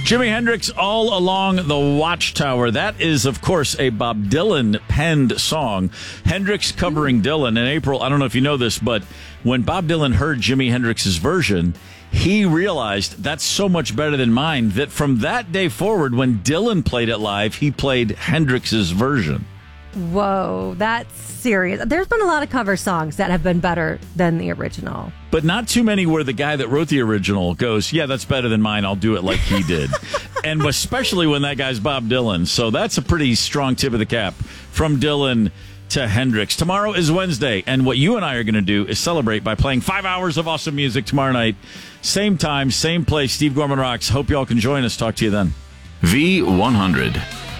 Jimi Hendrix, All Along the Watchtower. That is, of course, a Bob Dylan penned song. Hendrix covering Dylan. In April, I don't know if you know this, but when Bob Dylan heard Jimi Hendrix's version, he realized that's so much better than mine that from that day forward, when Dylan played it live, he played Hendrix's version. Whoa, that's serious. There's been a lot of cover songs that have been better than the original. But not too many where the guy that wrote the original goes, yeah, that's better than mine. I'll do it like he did. And especially when that guy's Bob Dylan. So that's a pretty strong tip of the cap from Dylan to Hendrix. Tomorrow is Wednesday, and what you and I are going to do is celebrate by playing 5 hours of awesome music tomorrow night. Same time, same place, Steve Gorman Rocks. Hope y'all can join us. Talk to you then. V100.